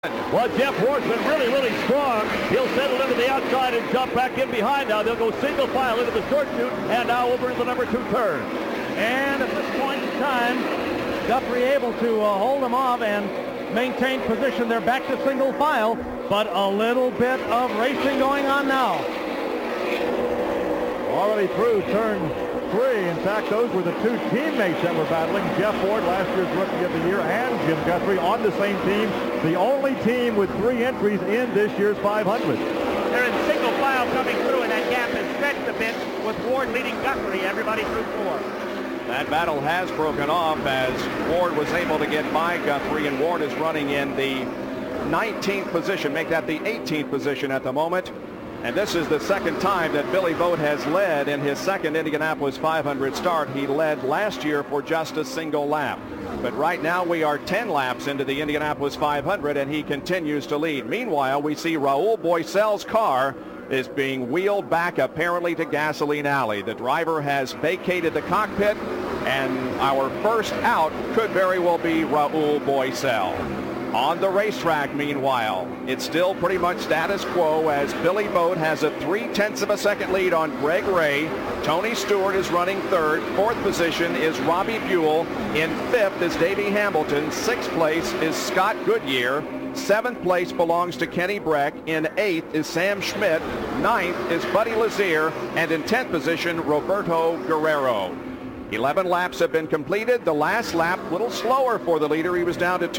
Well, Jeff Ward's been really strong. He'll settle into the outside and jump back in behind now. They'll go single file into the short chute and now over into the number 2 turn. And at this point in time, Guthrie able to hold them off and maintain position. They're back to single file, but a little bit of racing going on now. Already through turn 3. In fact, those were the 2 teammates that were battling. Jeff Ward, last year's Rookie of the Year, and Jim Guthrie on the same team. The only team with 3 entries in this year's 500. They're in single file coming through, and that gap has stretched a bit with Ward leading Guthrie. Everybody through 4. That battle has broken off as Ward was able to get by Guthrie, and Ward is running in the 19th position. Make that the 18th position at the moment. And this is the second time that Billy Boat has led in his second Indianapolis 500 start. He led last year for just a single lap. But right now we are 10 laps into the Indianapolis 500 and he continues to lead. Meanwhile, we see Raul Boesel's car is being wheeled back apparently to Gasoline Alley. The driver has vacated the cockpit and our first out could very well be Raul Boesel. On the racetrack, meanwhile, it's still pretty much status quo as Billy Boat has a 0.3 of a second lead on Greg Ray. Tony Stewart is running 3rd. 4th position is Robbie Buell. In 5th is Davey Hamilton. 6th place is Scott Goodyear. 7th place belongs to Kenny Breck. In 8th is Sam Schmidt. 9th is Buddy Lazier. And in 10th position, Roberto Guerrero. 11 laps have been completed. The last lap, a little slower for the leader. He was down to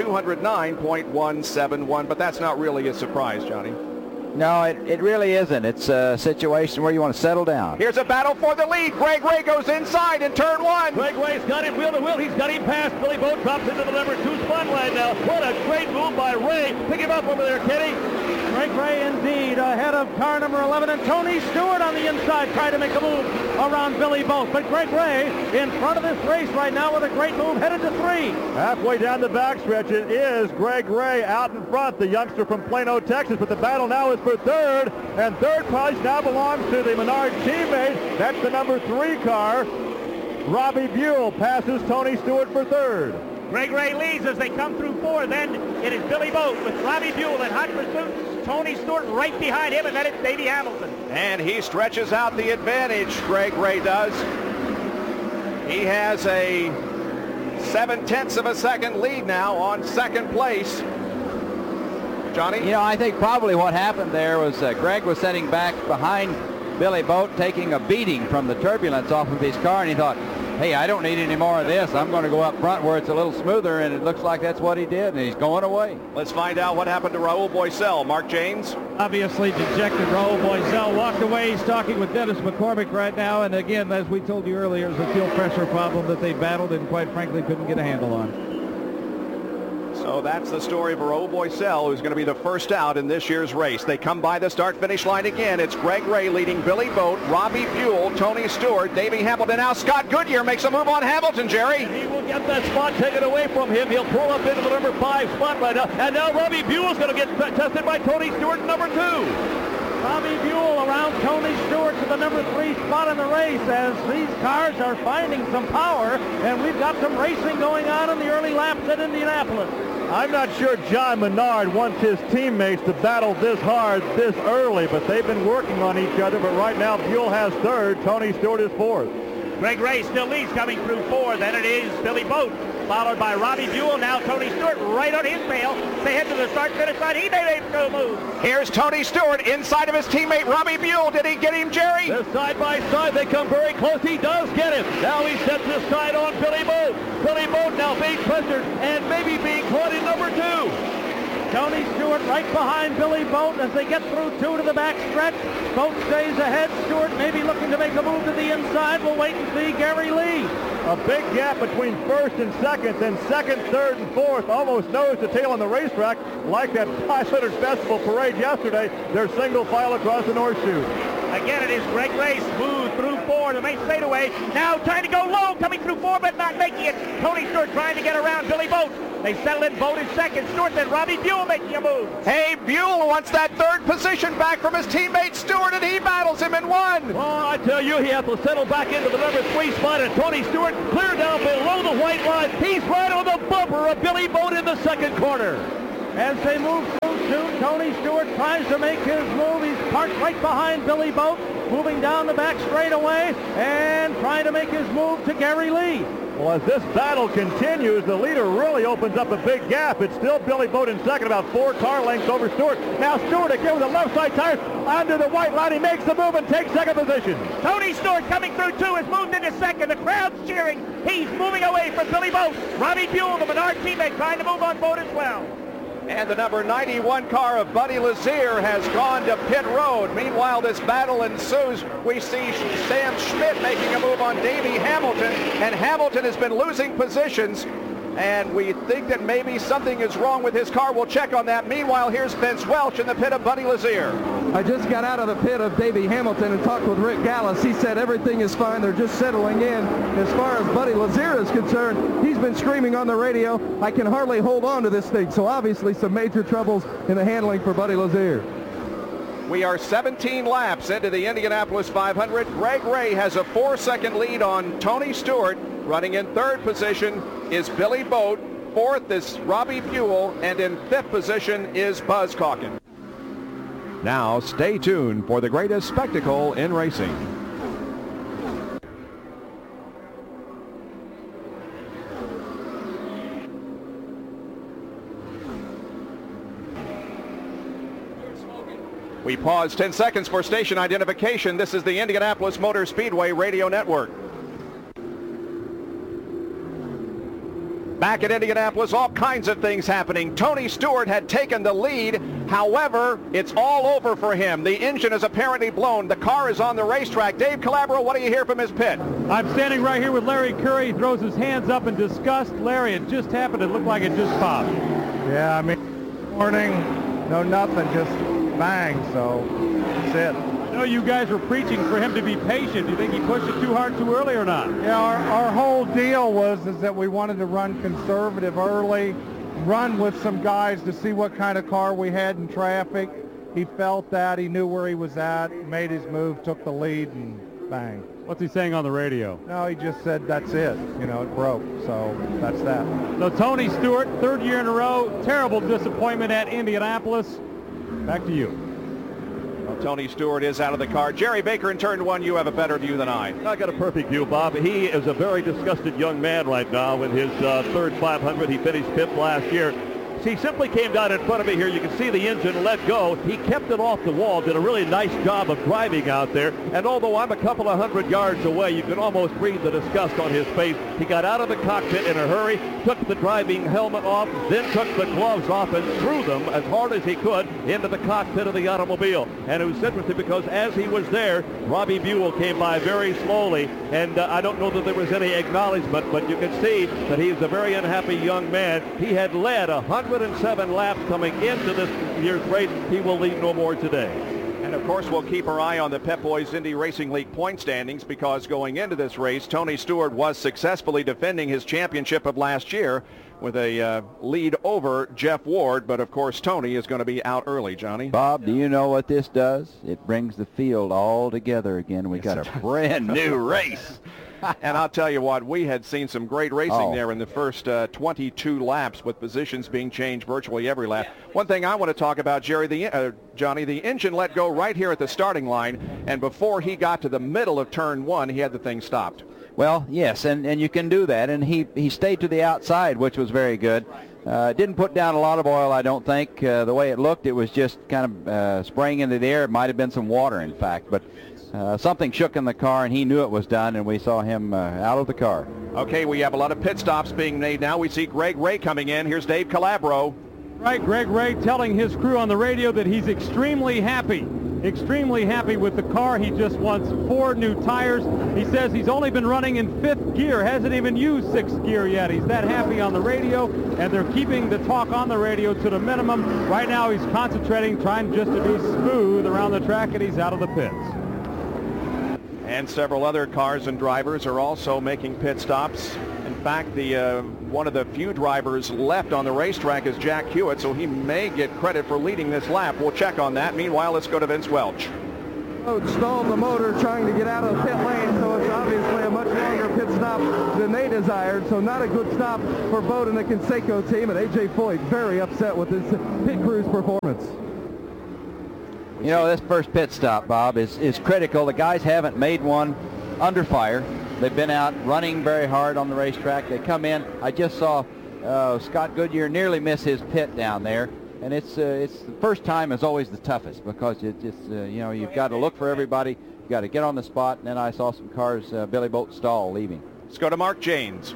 209.171, but that's not really a surprise, Johnny. No, it really isn't. It's a situation where you want to settle down. Here's a battle for the lead. Greg Ray goes inside in turn 1. Greg Ray's got him wheel to wheel. He's got him past. Billy Boat drops into the number 2 spot line now. What a great move by Ray. Pick him up over there, Kenny. Greg Ray indeed ahead of car number 11, and Tony Stewart on the inside trying to make a move around Billy Boat. But Greg Ray in front of this race right now with a great move headed to 3. Halfway down the backstretch, it is Greg Ray out in front, the youngster from Plano, Texas. But the battle now is for 3rd, and 3rd prize now belongs to the Menard teammate. That's the number 3 car. Robbie Buell passes Tony Stewart for 3rd. Greg Ray leads as they come through 4. Then it is Billy Boat with Robbie Buell in hot pursuit. Tony Stewart right behind him, and then it's Davey Hamilton. And he stretches out the advantage, Greg Ray does. He has a 0.7 of a second lead now on 2nd place. Johnny? You know, I think probably what happened there was Greg was sitting back behind Billy Boat, taking a beating from the turbulence off of his car, and he thought, hey, I don't need any more of this. I'm going to go up front where it's a little smoother, and it looks like that's what he did, and he's going away. Let's find out what happened to Raul Boesel. Mark James? Obviously dejected Raul Boesel walked away. He's talking with Dennis McCormick right now, and again, as we told you earlier, it's a fuel pressure problem that they battled and quite frankly couldn't get a handle on. So that's the story of Raul Boesel, who's going to be the first out in this year's race. They come by the start-finish line again. It's Greg Ray leading Billy Boat, Robbie Buell, Tony Stewart, Davey Hamilton. Now Scott Goodyear makes a move on Hamilton, Jerry. He will get that spot taken away from him. He'll pull up into the number 5 spot right now. And now Robbie Buell's going to get tested by Tony Stewart, number 2. Robbie Buell around Tony Stewart to the number 3 spot in the race as these cars are finding some power, and we've got some racing going on in the early laps at Indianapolis. I'm not sure John Menard wants his teammates to battle this hard this early, but they've been working on each other. But right now, Buell has 3rd. Tony Stewart is 4th. Greg Ray still leads coming through 4. Then it is Billy Boat, followed by Robbie Buell. Now Tony Stewart right on his tail. They head to the start-finish line. He made a move. Here's Tony Stewart inside of his teammate Robbie Buell. Did he get him, Jerry? They're side by side. They come very close. He does get him. Now he sets his side on Billy Boat. Billy Boat now being pressured and maybe being caught in number 2. Tony Stewart right behind Billy Boat as they get through 2 to the back stretch. Boat stays ahead. Stewart maybe looking to make a move to the inside. We'll wait and see. Gary Lee. A big gap between 1st and 2nd, then 2nd, 3rd, and 4th. Almost nose to tail on the racetrack like that 500 Festival parade yesterday. They're single file across the North Chute. Again, it is Greg Ray smooth through 4, the main straightaway. Now trying to go low, coming through 4, but not making it. Tony Stewart trying to get around Billy Boat. They settle in. Boat in 2nd. Stewart, then Robbie Buell making a move. Hey, Buell wants that 3rd position back from his teammate Stewart, and he battles him in 1. Well, I tell you, he has to settle back into the number 3 spot, and Tony Stewart clear down below the white line. He's right on the bumper of Billy Boat in the 2nd corner. as they move through two. Tony Stewart tries to make his move. He's parked right behind Billy Boat, moving down the back straightaway and trying to make his move to Gary Lee. Well, as this battle continues, the leader really opens up a big gap. It's still Billy Boat in second, about 4 car lengths over Stewart. Now Stewart again with the left side tires under the white line. He makes the move and takes second position. Tony Stewart coming through two has moved into second. The crowd's cheering. He's moving away from Billy Boat. Robbie Buell, the Menard teammate, trying to move on Boat as well. And the number 91 car of Buddy Lazier has gone to pit road. Meanwhile, this battle ensues. We see Sam Schmidt making a move on Davey Hamilton, and Hamilton has been losing positions, and we think that maybe something is wrong with his car. We'll check on that. Meanwhile, here's Vince Welch in the pit of Buddy Lazier. I just got out of the pit of Davey Hamilton and talked with Rick Gallus. He said everything is fine. They're just settling in. As far as Buddy Lazier is concerned, he's been screaming on the radio, "I can hardly hold on to this thing." So obviously some major troubles in the handling for Buddy Lazier. We are 17 laps into the Indianapolis 500. Greg Ray has a 4-second lead on Tony Stewart. Running in third position is Billy Boat. Fourth is Robbie Buell. And in fifth position is Buzz Calkin. Now stay tuned for the greatest spectacle in racing. We pause 10 seconds for station identification. This is the Indianapolis Motor Speedway Radio Network. Back at Indianapolis, all kinds of things happening. Tony Stewart had taken the lead. However, it's all over for him. The engine is apparently blown. The car is on the racetrack. Dave Calabro, what do you hear from his pit? I'm standing right here with Larry Curry. He throws his hands up in disgust. Larry, it just happened. It looked like it just popped. Yeah, I mean, morning, no nothing, just bang, so that's it. I know you guys were preaching for him to be patient. Do you think he pushed it too hard too early or not? Yeah, our whole deal was that we wanted to run conservative early, run with some guys to see what kind of car we had in traffic. He felt that. He knew where he was at, made his move, took the lead, and bang. What's he saying on the radio? No, he just said that's it. You know, it broke, so that's that. So Tony Stewart, third year in a row, terrible disappointment at Indianapolis. Back to you. Well, Tony Stewart is out of the car. Jerry Baker in turn one, you have a better view than I. I got a perfect view, Bob. He is a very disgusted young man right now in his third 500. He finished fifth last year. He simply came down in front of me here. You can see the engine let go. He kept it off the wall, did a really nice job of driving out there. And although I'm a couple of hundred yards away, you can almost read the disgust on his face. He got out of the cockpit in a hurry, took the driving helmet off, then took the gloves off and threw them as hard as he could into the cockpit of the automobile. And it was interesting because as he was there, Robbie Buell came by very slowly. And I don't know that there was any acknowledgement, but you can see that he is a very unhappy young man. He had led 107 laps coming into this year's race. He will lead no more today. And of course, we'll keep our eye on the Pep Boys Indy Racing League point standings because going into this race, Tony Stewart was successfully defending his championship of last year with a lead over Jeff Ward. But of course, Tony is going to be out early, Johnny. Bob, do you know what this does? It brings the field all together again. We got a brand new race. And I'll tell you what, we had seen some great racing there in the first 22 laps with positions being changed virtually every lap. One thing I want to talk about, Jerry, Johnny, the engine let go right here at the starting line, and before he got to the middle of turn one, he had the thing stopped. Well, yes, and you can do that, and he stayed to the outside, which was very good. Didn't put down a lot of oil, I don't think. The way it looked, it was just kind of spraying into the air. It might have been some water, in fact, but something shook in the car, and he knew it was done, and we saw him out of the car. Okay, we have a lot of pit stops being made now. We see Greg Ray coming in. Here's Dave Calabro. Right, Greg Ray telling his crew on the radio that he's extremely happy with the car. He just wants 4 new tires. He says he's only been running in 5th gear, hasn't even used 6th gear yet. He's that happy on the radio, and they're keeping the talk on the radio to the minimum. Right now he's concentrating, trying just to be smooth around the track, and he's out of the pits. And several other cars and drivers are also making pit stops. In fact, one of the few drivers left on the racetrack is Jack Hewitt, so he may get credit for leading this lap. We'll check on that. Meanwhile, let's go to Vince Welch. Boat stalled the motor trying to get out of pit lane, so it's obviously a much longer pit stop than they desired. So not a good stop for Boat and the Conseco team, and A.J. Foyt very upset with his pit crew's performance. You know, this first pit stop, Bob, is critical. The guys haven't made one under fire. They've been out running very hard on the racetrack. They come in. I just saw Scott Goodyear nearly miss his pit down there. And it's the first time is always the toughest because it's you know, you've got to look for everybody. You've got to get on the spot. And then I saw some cars, Billy Boat stall leaving. Let's go to Mark Janes.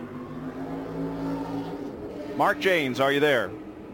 Mark Janes, are you there?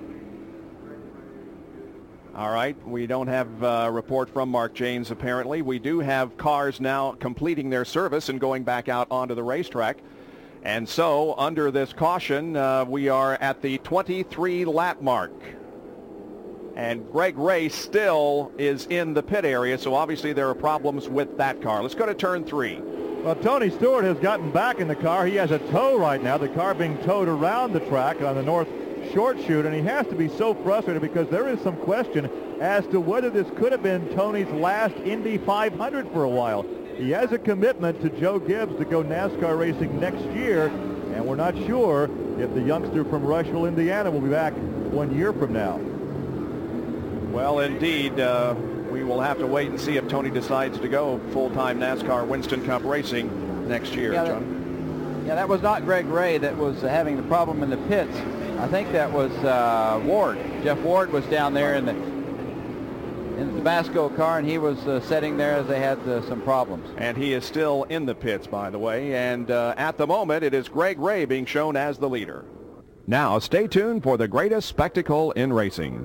All right, we don't have a report from Mark Janes apparently. We do have cars now completing their service and going back out onto the racetrack. And so under this caution, we are at the 23 lap mark. And Greg Ray still is in the pit area, so obviously there are problems with that car. Let's go to turn 3. Well, Tony Stewart has gotten back in the car. He has a tow right now, the car being towed around the track on the north short chute, and he has to be so frustrated because there is some question as to whether this could have been Tony's last Indy 500 for a while. He has a commitment to Joe Gibbs to go NASCAR racing next year, and we're not sure if the youngster from Rushville, Indiana will be back 1 year from now. Well, indeed, we will have to wait and see if Tony decides to go full-time NASCAR Winston Cup racing next year, John. That was not Greg Ray that was having the problem in the pits. I think that was Ward. Jeff Ward was down there in the Tabasco car, and he was sitting there as they had some problems. And he is still in the pits, by the way. And at the moment, it is Greg Ray being shown as the leader. Now, stay tuned for the greatest spectacle in racing.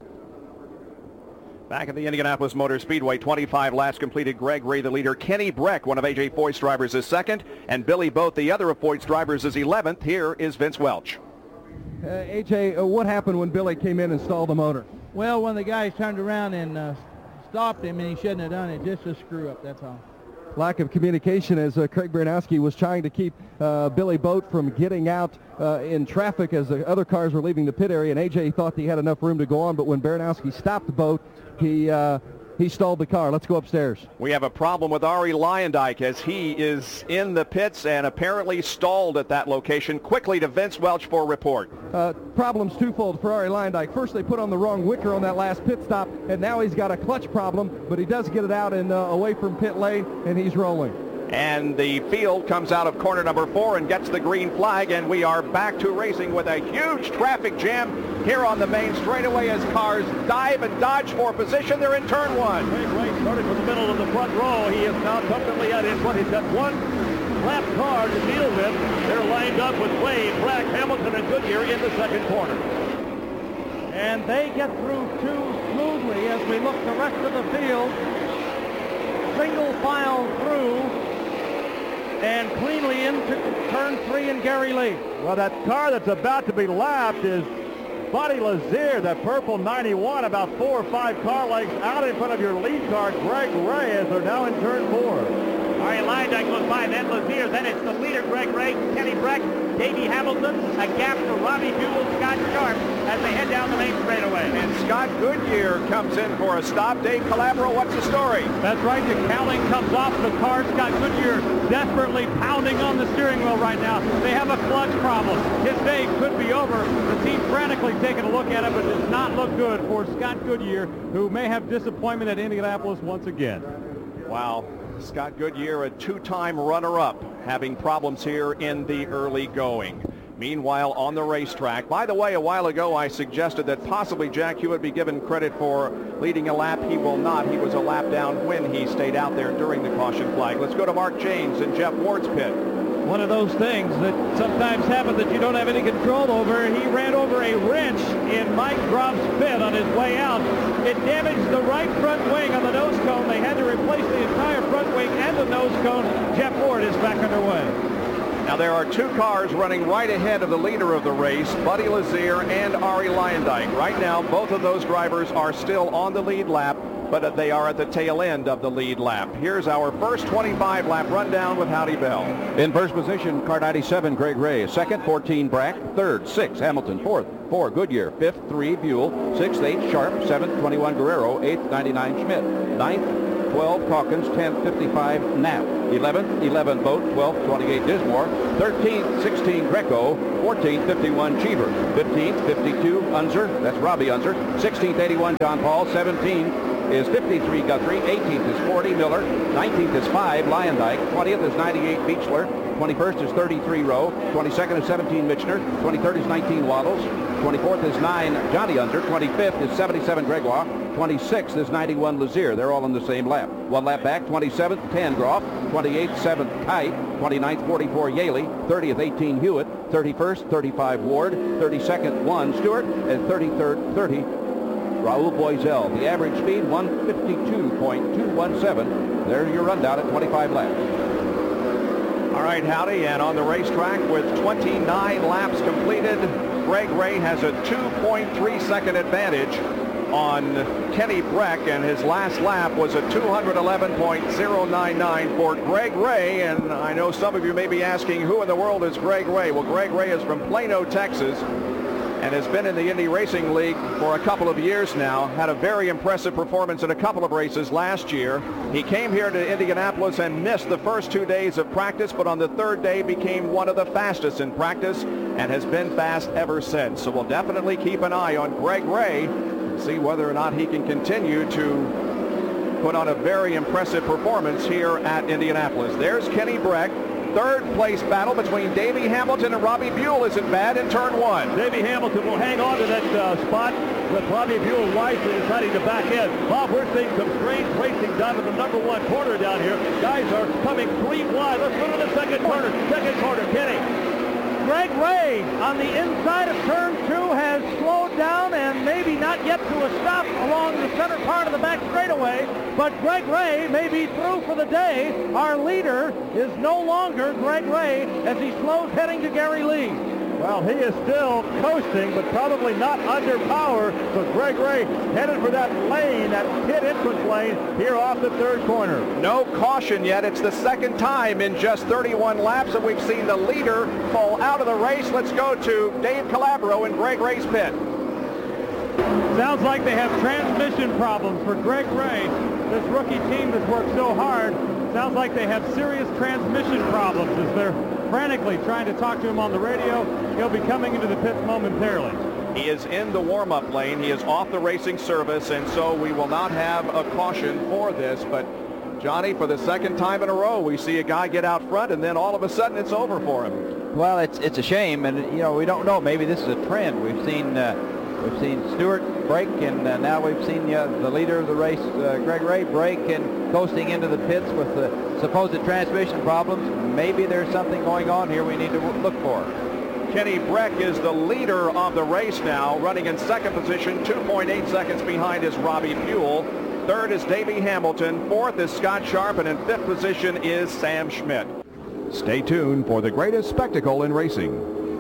Back at the Indianapolis Motor Speedway, 25 laps completed. Greg Ray, the leader. Kenny Breck, one of A.J. Foyt's drivers, is second. And Billy Boat, the other of Foyt's drivers, is 11th. Here is Vince Welch. A.J., what happened when Billy came in and stalled the motor? Well, when the guys turned around and stopped him, and he shouldn't have done it, just a screw-up, that's all. Lack of communication as Craig Baranowski was trying to keep Billy Boat from getting out in traffic as the other cars were leaving the pit area, and A.J. thought he had enough room to go on, but when Baranowski stopped the boat, he stalled the car. Let's go upstairs. We have a problem with Ari Leyendijk as he is in the pits and apparently stalled at that location. Quickly to Vince Welch for a report. Problems twofold for Ari Leyendijk. First, they put on the wrong wicker on that last pit stop, and now he's got a clutch problem, but he does get it out and away from pit lane, and he's rolling. And the field comes out of corner number 4 and gets the green flag, and we are back to racing with a huge traffic jam here on the main straightaway as cars dive and dodge for position. They're in turn 1. Greg Ray started from the middle of the front row. He is now comfortably out in front. He's got one lap car to deal with. They're lined up with Wade, Black, Hamilton, and Goodyear in the second corner. And they get through too smoothly as we look the rest of the field. Single file through and cleanly into turn 3 and Gary Lee. Well, that car that's about to be lapped is Buddy Lazier, the purple 91, about 4 or 5 car lengths out in front of your lead car, Greg Ray, as they're now in turn 4. Ari Leyendijk goes by, then Lazier, then it's the leader, Greg Ray, Kenny Breck, Davey Hamilton, a gap to Robbie Buell, Scott Sharp, as they head down the main straightaway. And Scott Goodyear comes in for a stop. Dave Calabro, what's the story? That's right, the cowling comes off the car. Scott Goodyear desperately pounding on the steering wheel right now. They have a clutch problem. His day could be over. The team frantically taking a look at it, but does not look good for Scott Goodyear, who may have disappointment at Indianapolis once again. Wow. Scott Goodyear, a 2-time runner-up, having problems here in the early going. Meanwhile, on the racetrack, by the way, a while ago I suggested that possibly Jack Hewitt be given credit for leading a lap. He will not. He was a lap down when he stayed out there during the caution flag. Let's go to Mark Janes in Jeff Ward's pit. One of those things that sometimes happen that you don't have any control over. He ran over a wrench in Mike Groff's pit on his way out. It damaged the right front wing on the nose cone. They had to replace the entire front wing and the nose cone. Jeff Ward is back underway. Now there are 2 cars running right ahead of the leader of the race, Buddy Lazier and Ari Leyendijk. Right now, both of those drivers are still on the lead lap, but they are at the tail end of the lead lap. Here's our first 25-lap rundown with Howdy Bell. In first position, car 97, Greg Ray. Second, 14, Brack. Third, 6, Hamilton. Fourth, 4, Goodyear. Fifth, 3, Buell. Sixth, 8, Sharp. Seventh, 21, Guerrero. Eighth, 99, Schmidt. Ninth, 12 Calkins, 10th 55 Knapp, 11th 11 Boat, 12th 28 Dismore, 13th 16 Greco, 14th 51 Cheever, 15th 52 Unser, that's Robbie Unser, 16th 81 John Paul, 17th is 53 Guthrie, 18th is 40 Miller, 19th is 5 Lyondike, 20th is 98 Beechler, 21st is 33 Rowe, 22nd is 17 Michener, 23rd is 19 Waddles, 24th is 9 Johnny Unser, 25th is 77 Gregoire, 26th is 91 Lazier. They're all in the same lap. One lap back, 27th 10 Groff, 28th 7th Kite, 29th 44 Yaley, 30th 18 Hewitt, 31st 35 Ward, 32nd 1 Stewart, and 33rd 30 Raul Boisel. The average speed 152.217. There's your rundown at 25 laps. All right, Howdy, and on the racetrack with 29 laps completed, Greg Ray has a 2.3 second advantage on Kenny Breck, and his last lap was a 211.099 for Greg Ray. And I know some of you may be asking, who in the world is Greg Ray? Well, Greg Ray is from Plano, Texas, and has been in the Indy Racing League for a couple of years now. Had a very impressive performance in a couple of races last year. He came here to Indianapolis and missed the first 2 days of practice, but on the third day became one of the fastest in practice and has been fast ever since. So we'll definitely keep an eye on Greg Ray and see whether or not he can continue to put on a very impressive performance here at Indianapolis. There's Kenny Breck. Third place battle between Davey Hamilton and Robbie Buell isn't bad in turn one. Davey Hamilton will hang on to that spot with Robbie Buell wisely deciding to back in. Bob, we're seeing some strange racing down in the number one corner down here. Guys are coming 3 wide. Let's go to the second corner. Second corner, Kenny. Greg Ray on the inside of turn 2 has slowed down and maybe not yet to a stop along the center part of the back straightaway, but Greg Ray may be through for the day. Our leader is no longer Greg Ray as he slows heading to Gary Lee. Well, he is still coasting, but probably not under power. So Greg Ray headed for that lane, that pit entrance lane here off the third corner. No caution yet. It's the second time in just 31 laps that we've seen the leader fall out of the race. Let's go to Dave Calabro in Greg Ray's pit. Sounds like they have transmission problems for Greg Ray. This rookie team that's worked so hard. Sounds like they have serious transmission problems as they're frantically trying to talk to him on the radio. He'll be coming into the pits momentarily. He is in the warm-up lane. He is off the racing service, and so we will not have a caution for this. But, Johnny, for the second time in a row, we see a guy get out front, and then all of a sudden it's over for him. Well, it's a shame, and we don't know. Maybe this is a trend. We've seen Stewart break, and now we've seen the leader of the race, Greg Ray, break and coasting into the pits with the supposed transmission problems. Maybe there's something going on here we need to look for. Kenny Breck is the leader of the race now, running in second position, 2.8 seconds behind is Robbie Buell. Third is Davey Hamilton. Fourth is Scott Sharp, and in fifth position is Sam Schmidt. Stay tuned for the greatest spectacle in racing.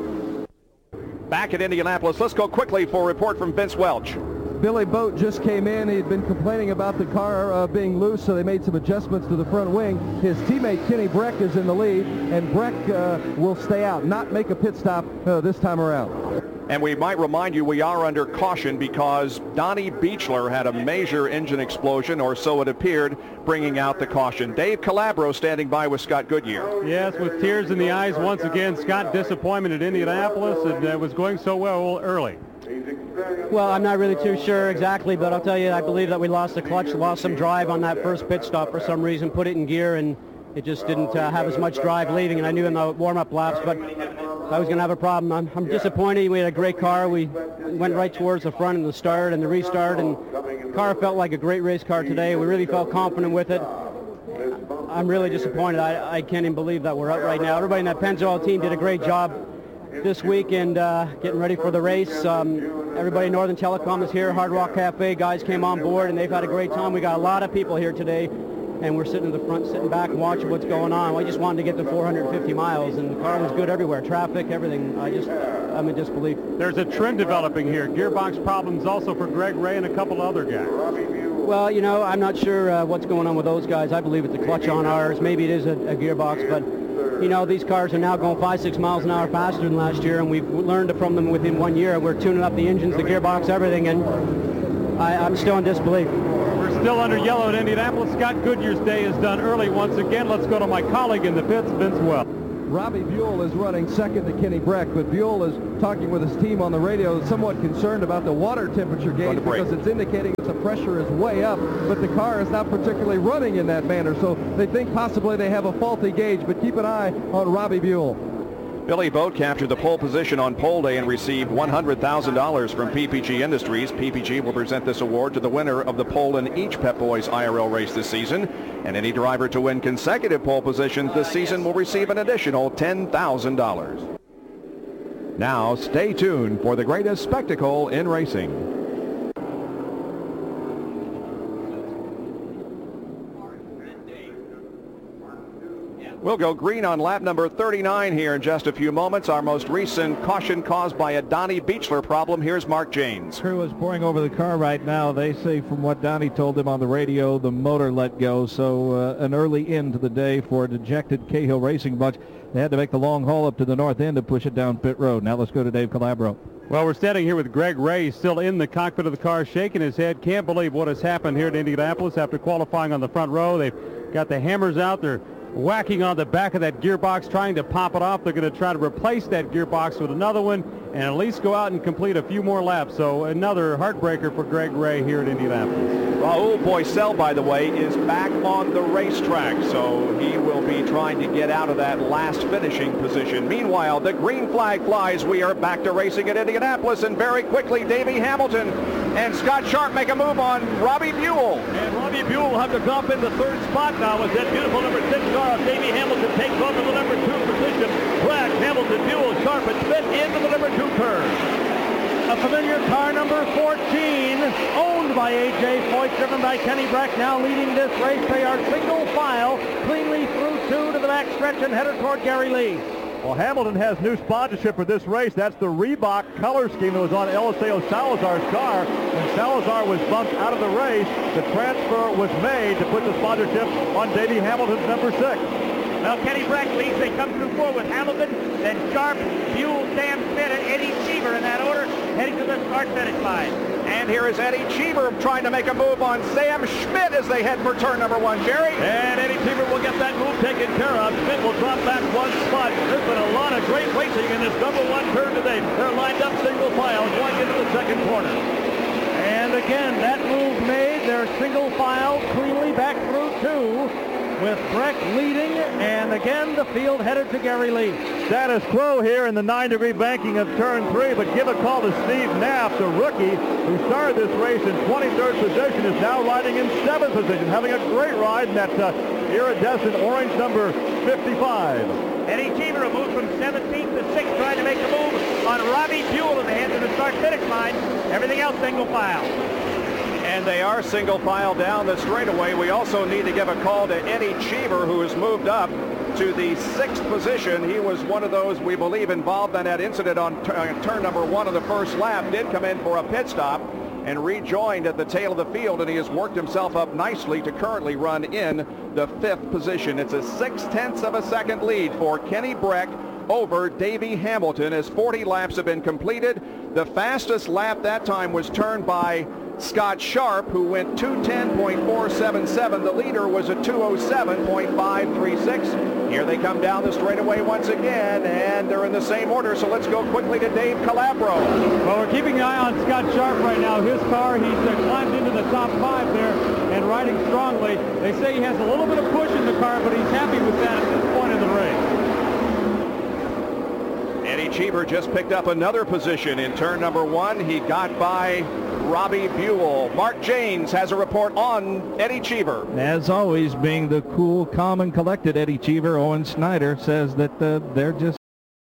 Back at Indianapolis, let's go quickly for a report from Vince Welch. Billy Boat just came in. He'd been complaining about the car being loose, so they made some adjustments to the front wing. His teammate Kenny Breck is in the lead, and Breck will stay out, not make a pit stop this time around. And we might remind you, we are under caution because Donnie Beechler had a major engine explosion, or so it appeared, bringing out the caution. Dave Calabro standing by with Scott Goodyear. Yes, with tears in the eyes once again. Scott, disappointment at Indianapolis, and was going so well early. Well, I'm not really too sure exactly, but I'll tell you, I believe that we lost the clutch, lost some drive on that first pit stop for some reason, put it in gear, and it just didn't have as much drive leaving, and I knew in the warm-up laps, but I was going to have a problem. I'm disappointed. We had a great car. We went right towards the front in the start and the restart, and the car felt like a great race car today. We really felt confident with it. I'm really disappointed. I can't even believe that we're up right now. Everybody in that Pennzoil team did a great job this week and getting ready for the race. Everybody in Northern Telecom is here. Hard Rock Cafe guys came on board, and they've had a great time. We got a lot of people here today, and we're sitting in the front, sitting back and watching what's going on. I just wanted to get to 450 miles, and the car was good everywhere. Traffic, everything. I'm in disbelief. There's a trend developing here. Gearbox problems also for Greg Ray and a couple other guys. Well, I'm not sure what's going on with those guys. I believe it's a clutch on ours. Maybe it is a gearbox, but these cars are now going 5-6 miles an hour faster than last year, and we've learned from them within 1 year. We're tuning up the engines, the gearbox, everything, and I'm still in disbelief. Still under yellow at Indianapolis. Scott Goodyear's day is done early once again. Let's go to my colleague in the pits, Vince Welch. Robbie Buell is running second to Kenny Breck, but Buell is talking with his team on the radio, somewhat concerned about the water temperature gauge because it's indicating that the pressure is way up, but the car is not particularly running in that manner, so they think possibly they have a faulty gauge, but keep an eye on Robbie Buell. Billy Boat captured the pole position on pole day and received $100,000 from PPG Industries. PPG will present this award to the winner of the pole in each Pep Boys IRL race this season. And any driver to win consecutive pole positions this season will receive an additional $10,000. Now stay tuned for the greatest spectacle in racing. We'll go green on lap number 39 here in just a few moments. Our most recent caution caused by a Donnie Beechler problem. Here's Mark Janes. Crew is pouring over the car right now. They say from what Donnie told them on the radio, the motor let go. So an early end to the day for a dejected Cahill Racing bunch. They had to make the long haul up to the north end to push it down pit road. Now let's go to Dave Calabro. Well, we're standing here with Greg Ray still in the cockpit of the car, shaking his head. Can't believe what has happened here at Indianapolis after qualifying on the front row. They've got the hammers out. They're whacking on the back of that gearbox, trying to pop it off. They're going to try to replace that gearbox with another one and at least go out and complete a few more laps. So another heartbreaker for Greg Ray here at Indianapolis. Raul Boisel, by the way, is back on the racetrack, so he will be trying to get out of that last finishing position. Meanwhile, the green flag flies. We are back to racing at Indianapolis, and very quickly, Davey Hamilton and Scott Sharp make a move on Robbie Buell. And Robbie Buell will have to drop into third spot now as that beautiful number 6 car of Davey Hamilton takes over the number 2 position. Black, Hamilton, Buell, Sharp, and Smith into the number 2 turn. A familiar car, number 14, owned by A.J. Foyt, driven by Kenny Breck, now leading this race. They are single file, cleanly through 2 to the back stretch and headed toward Gary Lee. Well, Hamilton has new sponsorship for this race. That's the Reebok color scheme that was on Eliseo Salazar's car. When Salazar was bumped out of the race, the transfer was made to put the sponsorship on Davey Hamilton's number 6. Well, Kenny Breck leads. They come through 4 with Hamilton, then Sharp, Buell, Sam Smith, and Eddie Cheever in that order, heading to the start-finish line. And here is Eddie Cheever trying to make a move on Sam Schmidt as they head for turn number 1, Jerry. And Eddie Cheever will get that move taken care of. Schmidt will drop back 1 spot. There's been a lot of great racing in this number 1 turn today. They're lined up single file going into the second corner. And again, that move made. They're single file cleanly back through 2. With Breck leading, and again the field headed to Gary Lee. Status quo here in the 9-degree banking of turn 3, but give a call to Steve Knapp, the rookie who started this race in 23rd position, is now riding in 7th position, having a great ride in that iridescent orange number 55. Eddie Cheever moved from 17th to 6th, trying to make a move on Robbie Buell in the hands of the start-finish line. Everything else single file. And they are single file down the straightaway. We also need to give a call to Eddie Cheever, who has moved up to the 6th position. He was one of those, we believe, involved in that incident on turn number 1 of the first lap. Did come in for a pit stop and rejoined at the tail of the field, and he has worked himself up nicely to currently run in the 5th position. It's a 0.6 of a second lead for Kenny Breck over Davey Hamilton as 40 laps have been completed. The fastest lap that time was turned by Scott Sharp, who went 210.477. The leader was a 207.536. Here they come down the straightaway once again, and they're in the same order, so let's go quickly to Dave Calabro. Well, we're keeping an eye on Scott Sharp right now. His car, he's climbed into the top 5 there and riding strongly. They say he has a little bit of push in the car, but he's happy with that at this point in the race. Eddie Cheever just picked up another position in turn number 1. He got by Robbie Buell. Mark Janes has a report on Eddie Cheever. As always, being the cool, calm, and collected Eddie Cheever, Owen Snyder says that they're just